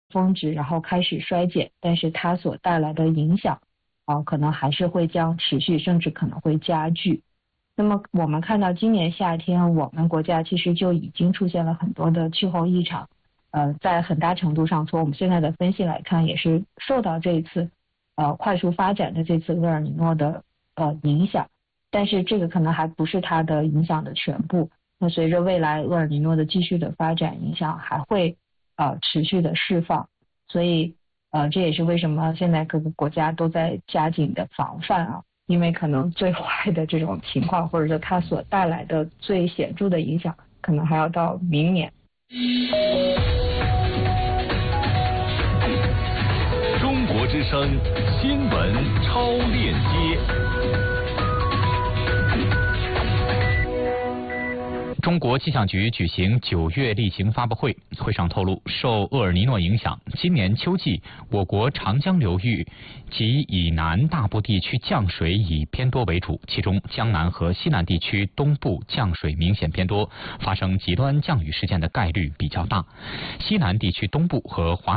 峰值，然后开始衰减，但是它所带来的影响可能还是会将持续，甚至可能会加剧。那么我们看到今年夏天，我们国家其实就已经出现了很多的气候异常，在很大程度上从我们现在的分析来看，也是受到这一次快速发展的这次厄尔尼诺的影响，但是这个可能还不是它的影响的全部。那随着未来厄尔尼诺的继续的发展，影响还会持续的释放，所以这也是为什么现在各个国家都在加紧的防范因为可能最坏的这种情况，或者说它所带来的最显著的影响，可能还要到明年。 中国之声新闻超链接。 中国气象局举行9月例行发布会，会上透露，受厄尔尼诺影响，今年秋季我国长江流域及以南大部地区降水以偏多为主，其中江南和西南地区东部降水明显偏多，发生极端降雨事件的概率比较大。西南地区东部和华